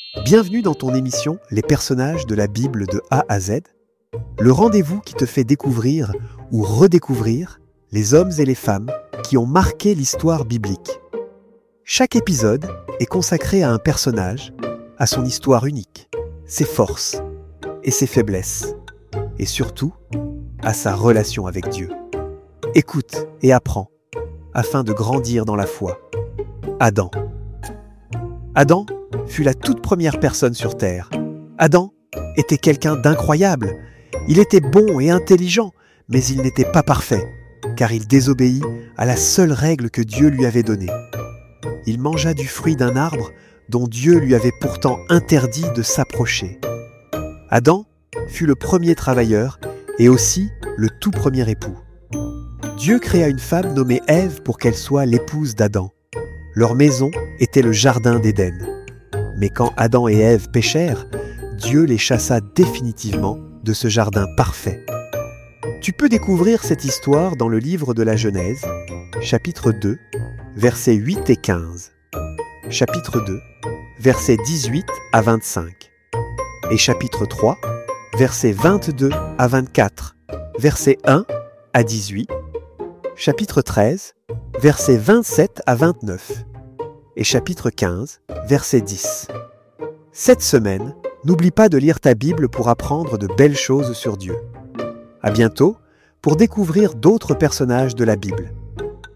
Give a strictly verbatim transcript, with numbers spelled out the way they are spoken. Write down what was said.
Bienvenue dans ton émission Les personnages de la Bible de A à Z, le rendez-vous qui te fait découvrir ou redécouvrir les hommes et les femmes qui ont marqué l'histoire biblique. Chaque épisode est consacré à un personnage, à son histoire unique, ses forces et ses faiblesses, et surtout à sa relation avec Dieu. Écoute et apprends afin de grandir dans la foi. Adam. Adam fut la toute première personne sur Terre. Adam était quelqu'un d'incroyable. Il était bon et intelligent, mais il n'était pas parfait, car il désobéit à la seule règle que Dieu lui avait donnée. Il mangea du fruit d'un arbre dont Dieu lui avait pourtant interdit de s'approcher. Adam fut le premier travailleur et aussi le tout premier époux. Dieu créa une femme nommée Ève pour qu'elle soit l'épouse d'Adam. Leur maison était le jardin d'Éden. Mais quand Adam et Ève péchèrent, Dieu les chassa définitivement de ce jardin parfait. Tu peux découvrir cette histoire dans le livre de la Genèse, chapitre deux, versets huit et quinze, chapitre deux, versets dix-huit à vingt-cinq, et chapitre trois, versets vingt-deux à vingt-quatre, versets un à dix-huit, chapitre treize, versets vingt-sept à vingt-neuf, et chapitre quinze, verset dix. Cette semaine, n'oublie pas de lire ta Bible pour apprendre de belles choses sur Dieu. À bientôt pour découvrir d'autres personnages de la Bible.